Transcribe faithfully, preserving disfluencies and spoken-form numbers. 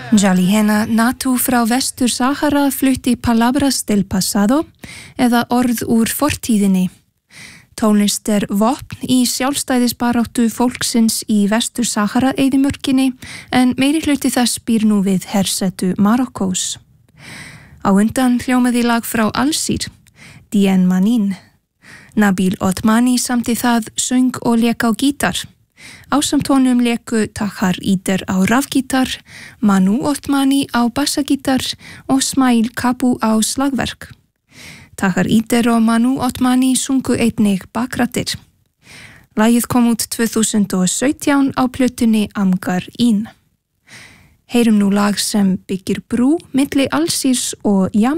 Jalihena Natu frá Vestur Sahara flutti Palabras del Pasado eða orð úr fortíðinni. Tónlist er vopn í sjálfstæðisbaráttu fólksins í Vestur Sahara eyðimörkinni en meiri hluti þess býr nú við hersetu Marokkós. Á undan hljómaði lag frá Alsír, Dien Manin. Nabil Otmani samti það, söng og lék á gítar. Ásamt honum léku Tahar Ider á rafgítar, Manu Otmani á bassagítar og Smail Kabu á slagverk. Tahar Ider og Manu Otmani sungu einnig bakrættir. Lagið kom út tvö þúsund og sautján á plötunni Amgar Ín. Heyrum nú lag sem byggir brú milli Alsírs og Yaman.